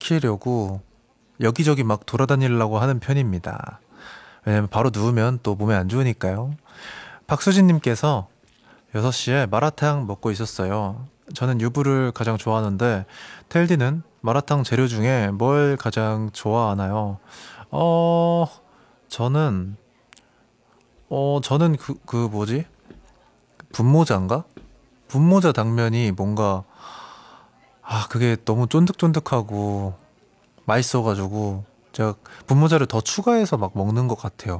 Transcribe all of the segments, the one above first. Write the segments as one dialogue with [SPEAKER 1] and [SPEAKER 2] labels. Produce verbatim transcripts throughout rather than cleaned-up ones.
[SPEAKER 1] 시키려고 여기저기 막 돌아다니려고 하는 편입니다. 왜냐면 바로 누우면 또 몸에 안 좋으니까요. 박수진님께서 여섯 시에 마라탕 먹고 있었어요. 저는 유부를 가장 좋아하는데 텔디는 마라탕 재료 중에 뭘 가장 좋아하나요? 어, 저는 어, 저는 그, 그 뭐지? 분모자인가? 분모자 당면이 뭔가 아, 그게 너무 쫀득쫀득하고 맛있어가지고 제가 분모자를 더 추가해서 막 먹는 것 같아요.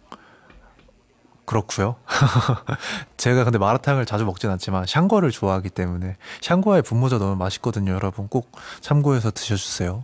[SPEAKER 1] 그렇고요. 제가 근데 마라탕을 자주 먹진 않지만 샹궈를 좋아하기 때문에 샹궈에 분모자 너무 맛있거든요. 여러분 꼭 참고해서 드셔주세요.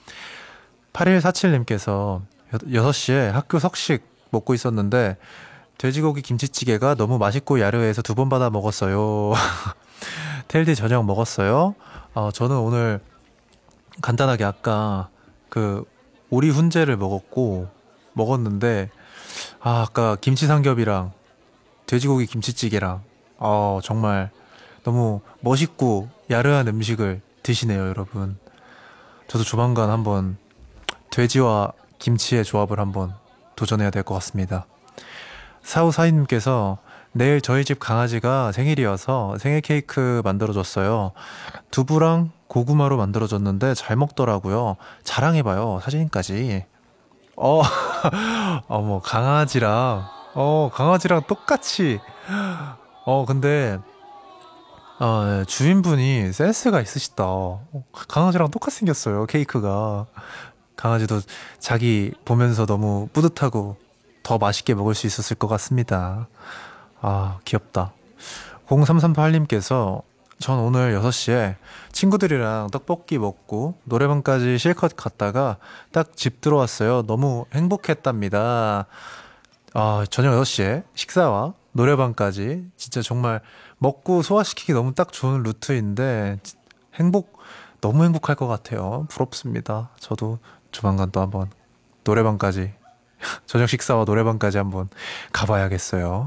[SPEAKER 1] 팔일사칠님께서 여섯 시에 학교 석식 먹고 있었는데 돼지고기 김치찌개가 너무 맛있고 야르해서 두 번 받아 먹었어요. 텔디 저녁 먹었어요? 어, 저는 오늘 간단하게 아까 그 오리 훈제를 먹었고 먹었는데 아, 아까 김치 삼겹이랑 돼지고기 김치찌개랑 어, 정말 너무 멋있고 야르한 음식을 드시네요, 여러분. 저도 조만간 한번 돼지와 김치의 조합을 한번 도전해야 될 것 같습니다. 사오사이님께서 내일 저희 집 강아지가 생일이어서 생일 케이크 만들어줬어요. 두부랑 고구마로 만들어줬는데 잘 먹더라고요. 자랑해봐요, 사진까지. 어, 어머, 강아지랑, 어, 강아지랑 똑같이. 어, 근데, 어, 네, 주인분이 센스가 있으시다. 어, 강아지랑 똑같이 생겼어요, 케이크가. 강아지도 자기 보면서 너무 뿌듯하고 더 맛있게 먹을 수 있었을 것 같습니다. 아, 귀엽다. 공삼삼팔님께서 전 오늘 여섯 시에 친구들이랑 떡볶이 먹고 노래방까지 실컷 갔다가 딱 집 들어왔어요. 너무 행복했답니다. 아, 저녁 여섯 시에 식사와 노래방까지 진짜 정말 먹고 소화시키기 너무 딱 좋은 루트인데 행복, 너무 행복할 것 같아요. 부럽습니다. 저도 조만간 또 한번 노래방까지 저녁 식사와 노래방까지 한번 가봐야겠어요.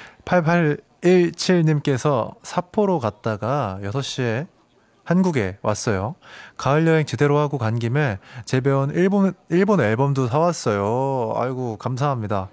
[SPEAKER 1] 팔팔일칠님께서 삿포로 갔다가 여섯 시에 한국에 왔어요. 가을 여행 제대로 하고 간 김에 제 배운 일본, 일본 앨범도 사왔어요. 아이고, 감사합니다.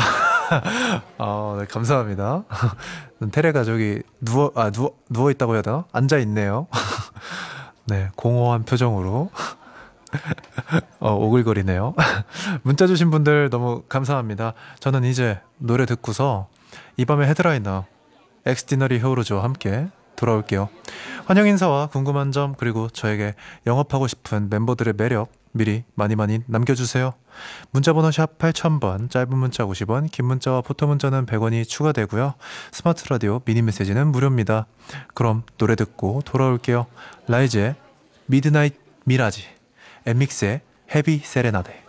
[SPEAKER 1] 아, 네, 감사합니다. 테레가 저기 누워, 아, 누워, 누워있다고 해야 되나? 앉아있네요. 네, 공허한 표정으로. 어, 오글거리네요. 문자 주신 분들 너무 감사합니다. 저는 이제 노래 듣고서 이 밤의 헤드라이너 엑스디너리 히어로즈와 함께 돌아올게요. 환영 인사와 궁금한 점 그리고 저에게 영업하고 싶은 멤버들의 매력 미리 많이 많이 남겨주세요. 문자번호 샵 팔천 번, 짧은 문자 오십 원, 긴 문자와 포토 문자는 백 원이 추가되고요. 스마트 라디오 미니 메시지는 무료입니다. 그럼 노래 듣고 돌아올게요. 라이즈의 미드나잇 미라지, 엠믹스의 헤비 세레나데.